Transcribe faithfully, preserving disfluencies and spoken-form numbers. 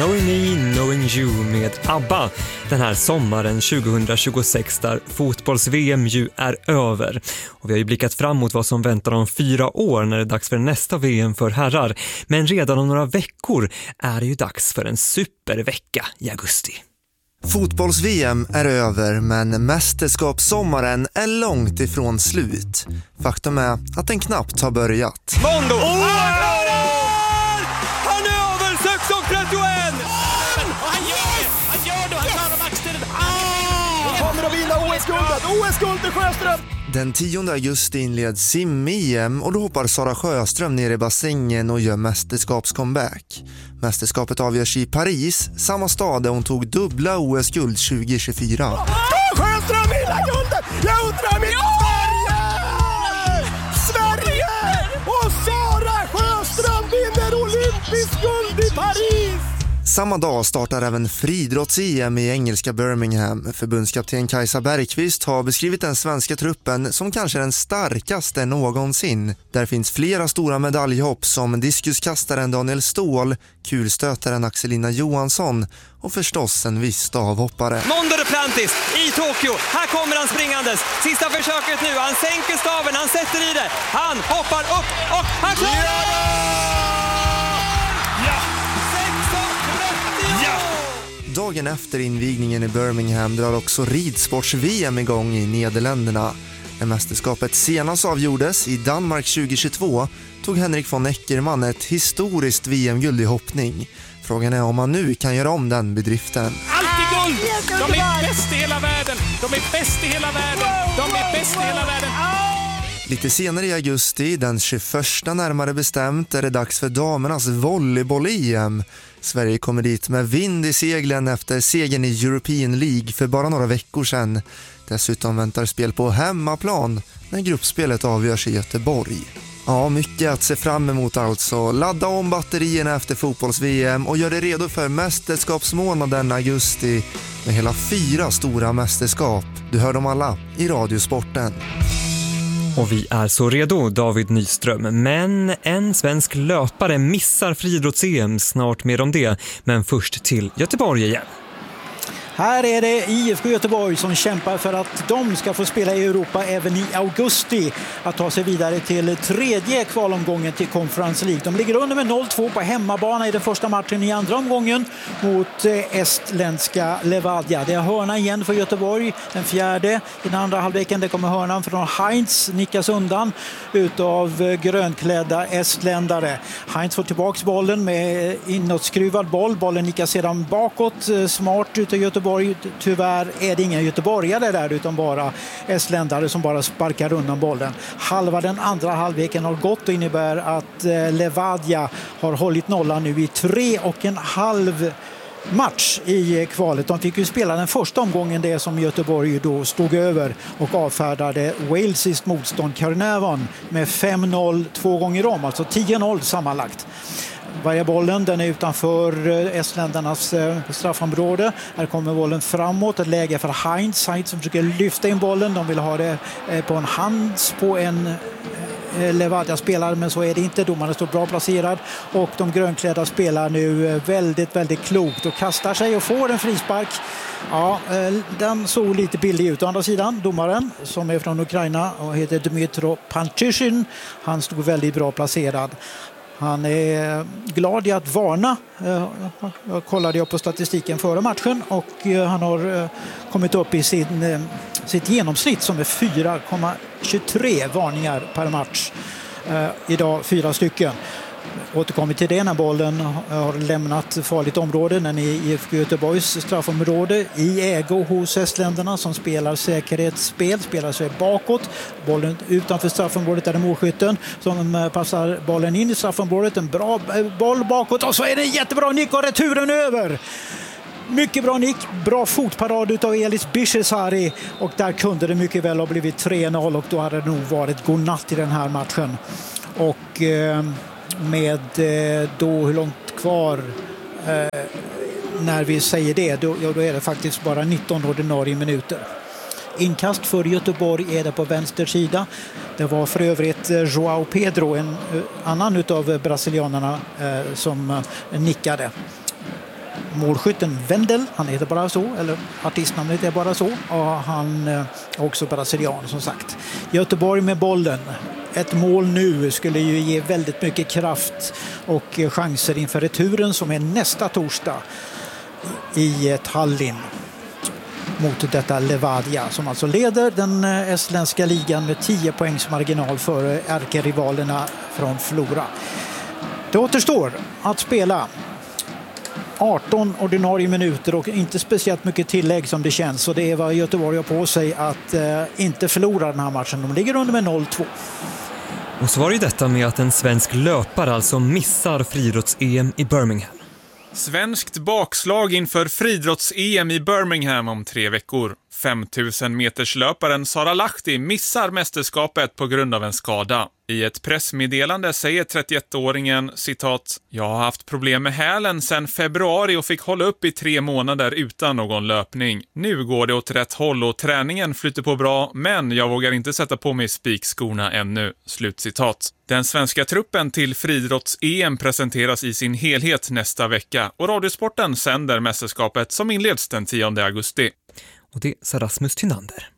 Knowing Me, Knowing You med ABBA den här sommaren tjugohundratjugosex där fotbolls-V M ju är över. Och vi har ju blickat fram mot vad som väntar om fyra år när det är dags för nästa V M för herrar. Men redan om några veckor är det ju dags för en supervecka i augusti. Fotbolls-V M är över, men mästerskapssommaren är långt ifrån slut. Faktum är att den knappt har börjat. Mondo! Oh, han är över sex trettioett! Han gör det! Han gör det! Han klarar matchtiden! Ah! Kommer att vinna O S-guldet! O S-guld till Sjöström! Den tionde augusti inleds sim-E M och då hoppar Sara Sjöström ner i bassängen och gör mästerskapscomeback. Mästerskapet avgörs i Paris, samma stad där hon tog dubbla O S-guld tjugohundratjugofyra. Oh, Sjöström vinner guldet! Jag undrar mitt Sverige! Sverige! Och Sara Sjöström vinner olympisk guld i Paris! Samma dag startar även friidrotts-E M i engelska Birmingham. Förbundskapten Kajsa Bergqvist har beskrivit den svenska truppen som kanske den starkaste någonsin. Där finns flera stora medaljhopp som diskuskastaren Daniel Ståhl, kulstötaren Axelina Johansson och förstås en viss stavhoppare. Mondo Duplantis i Tokyo. Här kommer han springandes. Sista försöket nu. Han sänker staven, han sätter i det. Han hoppar upp och han klarar det! Dagen efter invigningen i Birmingham drar också ridsports-V M igång i Nederländerna. När mästerskapet senast avgjordes i Danmark tjugohundratjugotvå tog Henrik von Eckermann ett historiskt V M-guld i hoppning. Frågan är om han nu kan göra om den bedriften. Alltid guld! De är bäst i hela världen! De är bäst i hela världen! De är bäst i hela världen! Lite senare i augusti, den tjugoförsta närmare bestämt, är det dags för damernas volleyboll-E M. Sverige kommer dit med vind i seglen efter segern i European League för bara några veckor sedan. Dessutom väntar spel på hemmaplan när gruppspelet avgörs i Göteborg. Ja, mycket att se fram emot alltså. Ladda om batterierna efter fotbolls-V M och gör det redo för mästerskapsmånaden augusti med hela fyra stora mästerskap. Du hör dem alla i Radiosporten. Och vi är så redo, David Nyström. Men en svensk löpare missar friidrotts-E M, snart mer om det. Men först till Göteborg igen. Här är det I F K Göteborg som kämpar för att de ska få spela i Europa även i augusti. Att ta sig vidare till tredje kvalomgången till Conference League. De ligger under med noll två på hemmabana i den första matchen i andra omgången mot estländska Levadia. Det är hörna igen för Göteborg. Den fjärde i den andra halvleken. Det kommer hörnan från Heinz, nickas undan utav grönklädda estländare. Heinz får tillbaka bollen med inåtskruvad boll. Bollen nickas sedan bakåt. Smart utav Göteborg. Tyvärr är det inga göteborgare där utan bara estländare som bara sparkar undan bollen. Halva den andra halvleken har gått och innebär att Levadia har hållit nollan nu i tre och en halv match i kvalet. De fick ju spela den första omgången, det som Göteborg då stod över och avfärdade walesiskt motstånd Carnarvon med fem noll två gånger om, alltså tio noll sammanlagt. Varje bollen, den är utanför estländarnas straffområde. Här kommer bollen framåt, ett läge för Heinz. Heinz som försöker lyfta in bollen. De vill ha det på en hands på en Levadia-spelare, men så är det inte. Domaren står bra placerad och de grönklädda spelar nu väldigt, väldigt klokt och kastar sig och får en frispark. Ja, den såg lite billig ut. Å andra sidan, domaren som är från Ukraina och heter Dmytro Pantishin, han stod väldigt bra placerad. Han är glad i att varna. Jag kollade jag på statistiken före matchen och han har kommit upp i sin, sitt genomsnitt som är fyra komma tjugotre varningar per match. Idag fyra stycken. Återkommer till det när bollen har lämnat farligt område, när ni i I F K Göteborgs straffområde i ägo hos estländarna som spelar säkerhetsspel, spelar sig bakåt. Bollen utanför straffområdet är det målskytten som passar bollen in i straffområdet. En bra boll bakåt och så är det en jättebra nick och returen över. Mycket bra nick, bra fotparad utav Elis Bishesari och där kunde det mycket väl ha blivit tre noll och då hade det nog varit godnatt i den här matchen. Och eh, med eh, då hur långt kvar eh, när vi säger det, då, ja, då är det faktiskt bara nitton ordinarie minuter. Inkast för Göteborg är det på vänster sida. Det var för övrigt João Pedro, en annan utav brasilianerna, eh, som eh, nickade. målskytten Wendel, han heter bara så, eller artistnamnet är bara så, och han är också brasilian som sagt. Göteborg med bollen. Ett mål nu skulle ju ge väldigt mycket kraft och chanser inför returen som är nästa torsdag i Tallinn mot detta Levadia som alltså leder den estländska ligan med tio poängs marginal före ärkerivalerna från Flora. Det återstår att spela arton ordinarie minuter och inte speciellt mycket tillägg som det känns, så det är vad Göteborg har på sig att eh, inte förlora den här matchen. De ligger under med noll två. Och så var det ju detta med att en svensk löpare alltså missar friidrotts-E M i Birmingham. Svenskt bakslag inför friidrotts-E M i Birmingham om tre veckor. femtusen meterslöparen Sara Lahti missar mästerskapet på grund av en skada. I ett pressmeddelande säger trettioettåringen, citat, jag har haft problem med hälen sedan februari och fick hålla upp i tre månader utan någon löpning. Nu går det åt rätt håll och träningen flyter på bra, men jag vågar inte sätta på mig spikskorna ännu. Slutcitat. Den svenska truppen till friidrotts-E M presenteras i sin helhet nästa vecka och Radiosporten sänder mästerskapet som inleds den tionde augusti. Och det är Rasmus Tynander.